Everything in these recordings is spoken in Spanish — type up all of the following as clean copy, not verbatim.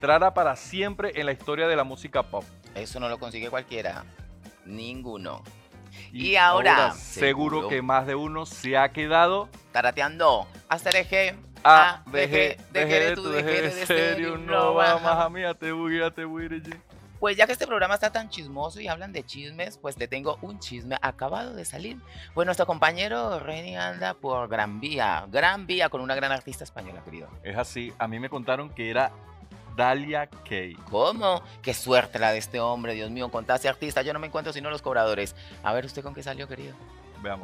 entrara para siempre en la historia de la música pop. Eso no lo consigue cualquiera. Ninguno. Y Y ahora, seguro que más de uno se ha quedado tarateando. Hasta dejé. dejé de tu, dejé de serio, no va más a mí, te voy a Pues ya que este programa está tan chismoso y hablan de chismes, pues le tengo un chisme acabado de salir. Pues nuestro compañero Reni anda por Gran Vía con una gran artista española, querido. Es así, a mí me contaron que era Dalia K. ¿Cómo? Qué suerte la de este hombre, Dios mío, contaste artista, yo no me encuentro sino los cobradores. A ver, ¿usted con qué salió, querido? Veamos.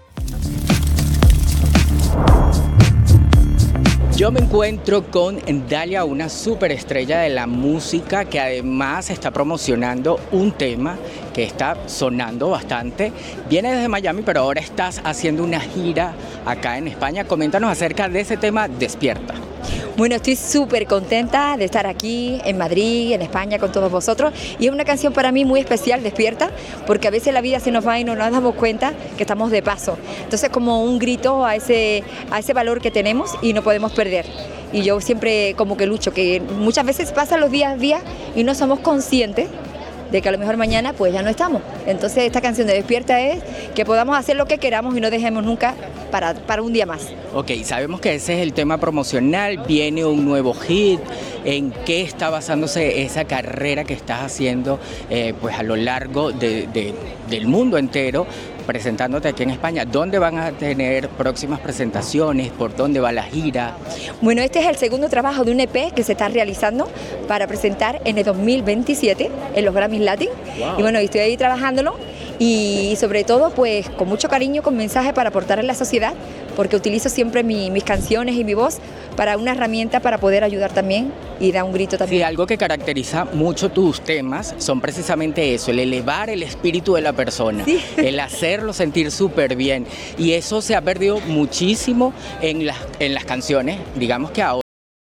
Yo me encuentro con Dalia, una superestrella de la música que además está promocionando un tema que está sonando bastante. Viene desde Miami, pero ahora estás haciendo una gira acá en España. Coméntanos acerca de ese tema, Despierta. Bueno, estoy súper contenta de estar aquí en Madrid, en España, con todos vosotros. Y es una canción para mí muy especial, Despierta, porque a veces la vida se nos va y no nos damos cuenta que estamos de paso. Entonces, como un grito a ese valor que tenemos y no podemos perder. Y yo siempre como que lucho, que muchas veces pasan los días y no somos conscientes de que a lo mejor mañana pues ya no estamos. Entonces esta canción de Despierta es que podamos hacer lo que queramos y no dejemos nunca para un día más. Ok, sabemos que ese es el tema promocional, viene un nuevo hit. ¿En qué está basándose esa carrera que estás haciendo pues a lo largo del mundo entero, presentándote aquí en España? ¿Dónde van a tener próximas presentaciones? ¿Por dónde va la gira? Bueno, este es el segundo trabajo de un EP que se está realizando para presentar en el 2027 en los Grammys Latin. Wow. Y bueno, estoy ahí trabajándolo y sobre todo pues con mucho cariño, con mensajes para aportar en la sociedad, porque utilizo siempre mis canciones y mi voz para una herramienta para poder ayudar también y dar un grito también. Sí, algo que caracteriza mucho tus temas son precisamente eso, el elevar el espíritu de la persona, sí. El hacerlo sentir súper bien, y eso se ha perdido muchísimo en las canciones. Digamos que ahora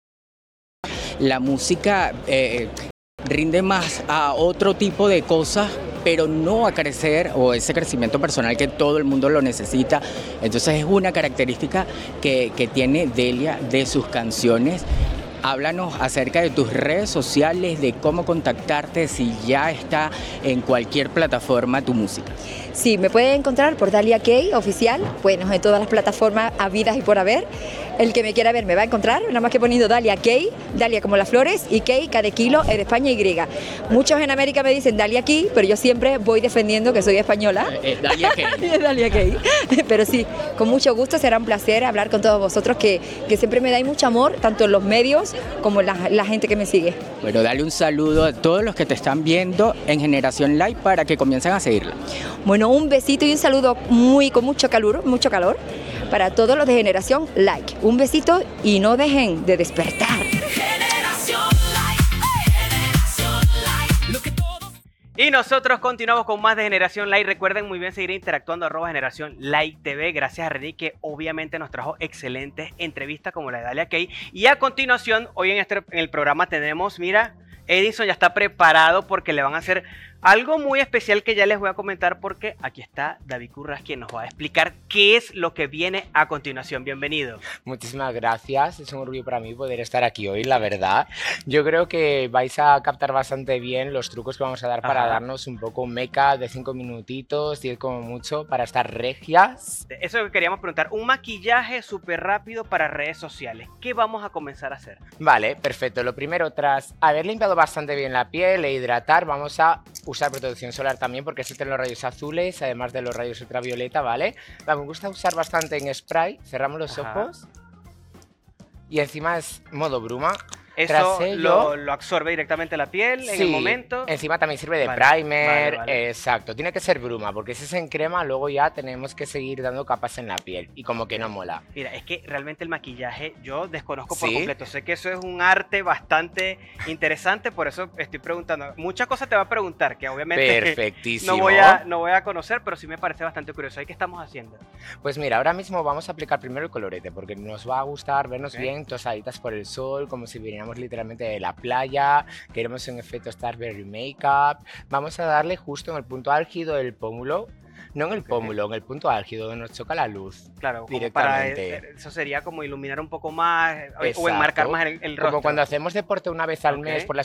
la música rinde más a otro tipo de cosas, pero no a crecer o ese crecimiento personal que todo el mundo lo necesita. Entonces es una característica que tiene Delia de sus canciones. Háblanos acerca de tus redes sociales, de cómo contactarte, si ya está en cualquier plataforma tu música. Sí, me pueden encontrar por Dalia K oficial, bueno, en todas las plataformas habidas y por haber. El que me quiera ver me va a encontrar, nada más que poniendo Dalia K, Dalia como las flores, y K, K de kilo, E de España, Y. Muchos en América me dicen Dalia K, pero yo siempre voy defendiendo que soy española. Es Dalia K. Es Dalia K. Pero sí, con mucho gusto, será un placer hablar con todos vosotros, que siempre me dais mucho amor, tanto en los medios como en la gente que me sigue. Bueno, dale un saludo a todos los que te están viendo en Generación Live para que comiencen a seguirla. Bueno, un besito y un saludo con mucho calor para todos los de Generación Like. Un besito y no dejen de despertar. Y nosotros continuamos con más de Generación Live. Recuerden muy bien seguir interactuando @Generación Live TV. Gracias a Reni, que obviamente nos trajo excelentes entrevistas como la de Dalia K. Y a continuación, hoy en el programa tenemos, mira, Edison ya está preparado porque le van a hacer algo muy especial que ya les voy a comentar, porque aquí está David Curras, quien nos va a explicar qué es lo que viene a continuación. Bienvenido. Muchísimas gracias, es un orgullo para mí poder estar aquí hoy, la verdad. Yo creo que vais a captar bastante bien los trucos que vamos a dar para darnos un poco un make-up de 5 minutitos, 10 como mucho, para estar regias. Eso es lo que queríamos preguntar, un maquillaje súper rápido para redes sociales. ¿Qué vamos a comenzar a hacer? Vale, perfecto. Lo primero, tras haber limpiado bastante bien la piel e hidratar, vamos a usar protección solar también, porque existen los rayos azules, además de los rayos ultravioleta, ¿vale? Me gusta usar bastante en spray, cerramos los ojos y encima es modo bruma. Eso lo absorbe directamente la piel en el momento. Encima también sirve de primer, exacto. Tiene que ser bruma, porque si es en crema, luego ya tenemos que seguir dando capas en la piel y como que no mola. Mira, es que realmente el maquillaje yo desconozco por completo. Sé que eso es un arte bastante interesante, por eso estoy preguntando. Muchas cosas te va a preguntar, que obviamente perfectísimo. no voy a conocer, pero sí me parece bastante curioso. ¿Y qué estamos haciendo? Pues mira, ahora mismo vamos a aplicar primero el colorete, porque nos va a gustar vernos bien tosaditas por el sol, como si vinieran literalmente de la playa, queremos un efecto Starberry Makeup. Vamos a darle justo en el punto álgido del pómulo No en el pómulo, en el punto álgido donde nos choca la luz. Claro, como para Directamente. eso sería como iluminar un poco más o enmarcar Exacto. más el rostro. Como cuando hacemos deporte una vez al mes Ok. por la